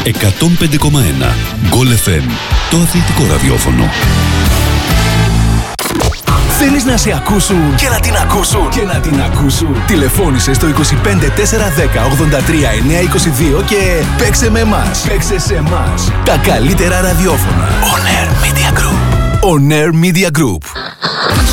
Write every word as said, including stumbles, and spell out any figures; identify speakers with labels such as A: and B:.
A: εκατόν πέντε κόμμα ένα. Γκολ εφ εμ, το αθλητικό ραδιόφωνο.
B: Θέλεις να σε ακούσουν και να την ακούσουν και να την ακούσουν. Τηλεφώνησε στο είκοσι πέντε τέσσερα δέκα ογδόντα τρία εννιακόσια είκοσι δύο και παίξε με εμάς. Παίξε σε εμάς. Τα καλύτερα ραδιόφωνα. On Air Media Group. On Air Media Group.